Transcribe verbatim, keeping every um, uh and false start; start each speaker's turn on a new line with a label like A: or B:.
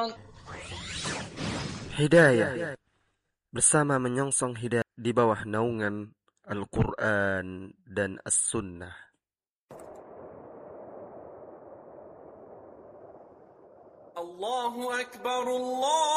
A: Hidayah bersama menyongsong hidayah di bawah naungan Al-Quran dan As-Sunnah.
B: Allahu Akbar, Allah